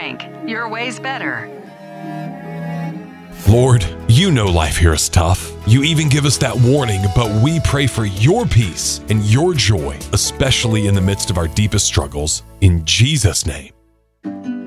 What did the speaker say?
think. Your way's better. Lord, you know life here is tough. You even give us that warning, but we pray for your peace and your joy, especially in the midst of our deepest struggles. In Jesus' name.